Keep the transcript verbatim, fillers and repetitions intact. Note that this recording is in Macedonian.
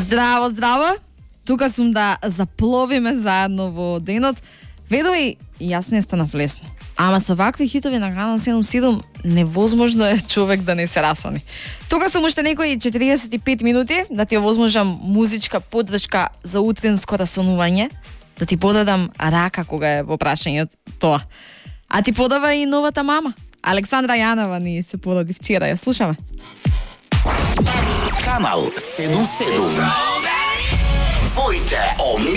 Здраво, здраво. Тука сум да запловиме заедно во денот. Ведови, јас не станав лесно. Ама со вакви хитови на Канал седум седум невозможно е човек да не се расони. Тука сум уште некои четириесет и пет минути да ти овозможам музичка поддршка за утренско расонување, да ти подадам рака кога е во прашањето тоа. А ти подава и новата мама. Александра Јанова ни се породи вчера, ја слушаме. Канал седум седум. Твоите омилени